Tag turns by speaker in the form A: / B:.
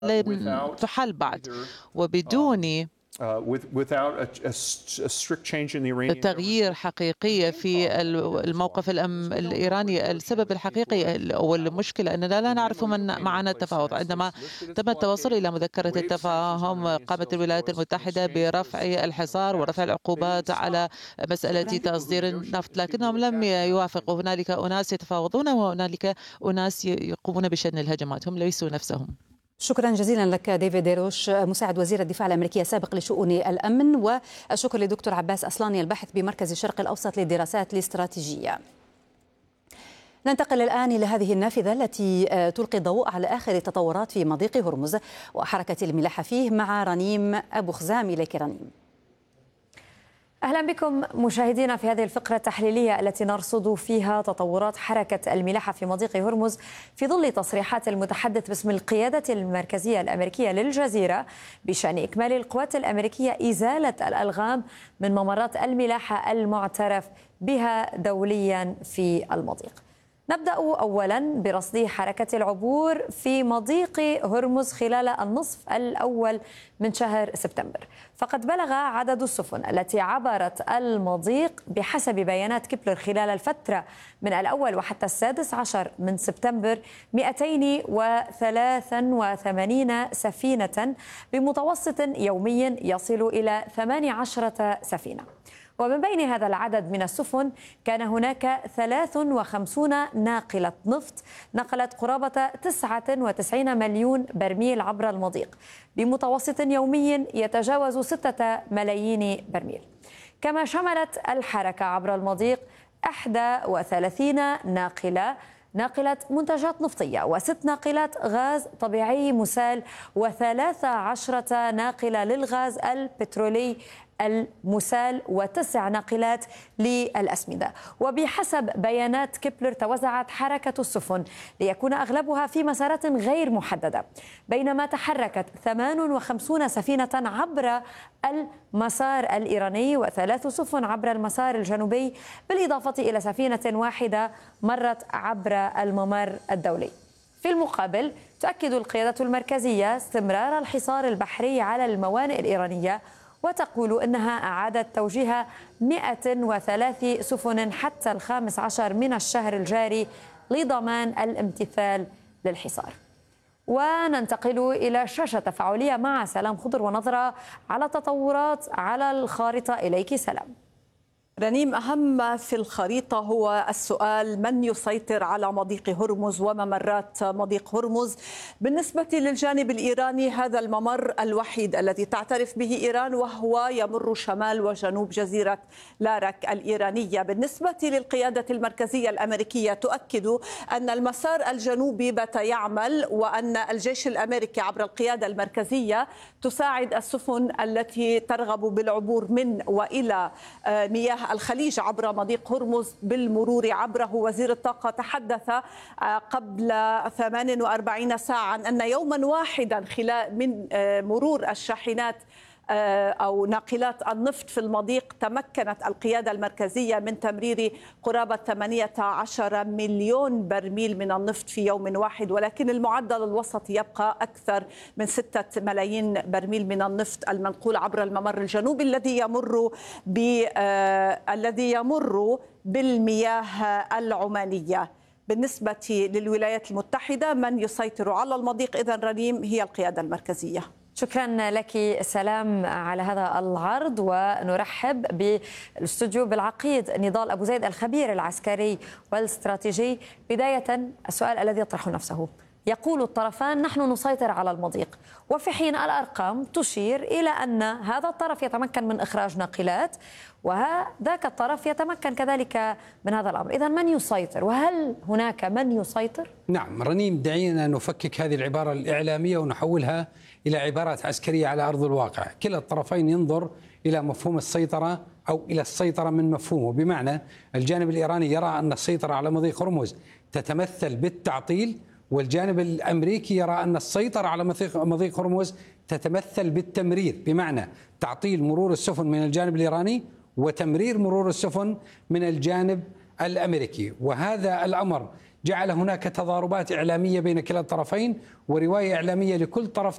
A: لن تحل بعد، وبدون تغيير حقيقي في الموقف الإيراني. السبب الحقيقي أو المشكلة أننا لا نعرف من معنا التفاوض. عندما تم التوصل إلى مذكرة التفاهم قامت الولايات المتحدة برفع الحصار ورفع العقوبات على مسألة تصدير النفط، لكنهم لم يوافقوا. هنالك أناس يتفاوضون وهنالك أناس يقومون بشن الهجمات، هم ليسوا نفسهم.
B: شكرا جزيلا لك ديفيد ديروش، مساعد وزير الدفاع الأمريكي السابق لشؤون الأمن، والشكر لدكتور عباس أصلاني الباحث بمركز الشرق الأوسط للدراسات الاستراتيجية. ننتقل الآن إلى هذه النافذة التي تلقي الضوء على آخر التطورات في مضيق هرمز وحركة الملاحة فيه مع رنيم أبو خزام. إليك رنيم.
C: أهلا بكم مشاهدينا في هذه الفقرة التحليلية التي نرصد فيها تطورات حركة الملاحة في مضيق هرمز في ظل تصريحات المتحدث باسم القيادة المركزية الأمريكية للجزيرة بشأن إكمال القوات الأمريكية إزالة الألغام من ممرات الملاحة المعترف بها دوليا في المضيق. نبدأ أولا برصد حركة العبور في مضيق هرمز خلال النصف الأول من شهر سبتمبر، فقد بلغ عدد السفن التي عبرت المضيق بحسب بيانات كيبلر خلال الفترة من الأول وحتى 16 من سبتمبر 283 سفينة بمتوسط يومي يصل إلى 18 سفينة. ومن بين هذا العدد من السفن كان هناك 53 ناقلة نفط نقلت قرابة 99 مليون برميل عبر المضيق بمتوسط يومي يتجاوز 6 ملايين برميل. كما شملت الحركة عبر المضيق 31 ناقلة منتجات نفطية و6 ناقلات غاز طبيعي مسال و13 ناقلة للغاز البترولي المسال و9 ناقلات للأسمدة. وبحسب بيانات كيبلر توزعت حركة السفن ليكون أغلبها في مسارات غير محددة، بينما تحركت 58 سفينة عبر المسار الإيراني و3 سفن عبر المسار الجنوبي، بالإضافة إلى سفينة واحدة مرت عبر الممر الدولي. في المقابل تؤكد القيادة المركزية استمرار الحصار البحري على الموانئ الإيرانية، وتقول إنها أعادت توجيه 103 سفن حتى 15 من الشهر الجاري لضمان الامتثال للحصار. وننتقل إلى شاشة تفاعلية مع سلام خضر ونظرة على تطورات على الخارطة. إليك سلام.
D: رنيم، أهم في الخريطة هو السؤال: من يسيطر على مضيق هرمز وممرات مضيق هرمز؟ بالنسبة للجانب الإيراني هذا الممر الوحيد الذي تعترف به إيران، وهو يمر شمال وجنوب جزيرة لارك الإيرانية. بالنسبة للقيادة المركزية الأمريكية تؤكد أن المسار الجنوبي بات يعمل، وأن الجيش الأمريكي عبر القيادة المركزية تساعد السفن التي ترغب بالعبور من وإلى مياه الخليج عبر مضيق هرمز بالمرور عبره. وزير الطاقة تحدث قبل 48 ساعة أن يوما واحدا خلال من مرور الشاحنات أو ناقلات النفط في المضيق تمكنت القيادة المركزية من تمرير قرابة 18 مليون برميل من النفط في يوم واحد، ولكن المعدل الوسطي يبقى أكثر من 6 ملايين برميل من النفط المنقول عبر الممر الجنوبي الذي يمر بالمياه العمانية. بالنسبة للولايات المتحدة من يسيطر على المضيق إذن رنيم هي القيادة المركزية.
C: شكرا لك سلام على هذا العرض، ونرحب بالاستوديو بالعقيد نضال أبو زيد الخبير العسكري والاستراتيجي. بداية السؤال الذي يطرح نفسه: يقول الطرفان نحن نسيطر على المضيق، وفي حين الأرقام تشير إلى أن هذا الطرف يتمكن من إخراج ناقلات وذاك الطرف يتمكن كذلك من هذا الأمر. إذن من يسيطر، وهل هناك من يسيطر؟
E: نعم رنيم، دعينا نفكك هذه العبارة الإعلامية ونحولها إلى عبارات عسكرية على أرض الواقع. كلا الطرفين ينظر إلى مفهوم السيطرة أو إلى السيطرة من مفهومه، بمعنى الجانب الإيراني يرى أن السيطرة على مضيق هرمز تتمثل بالتعطيل، والجانب الأمريكي يرى أن السيطرة على مضيق هرمز تتمثل بالتمرير، بمعنى تعطيل مرور السفن من الجانب الإيراني وتمرير مرور السفن من الجانب الأمريكي. وهذا الأمر جعل هناك تضاربات إعلامية بين كلا الطرفين، ورواية إعلامية لكل طرف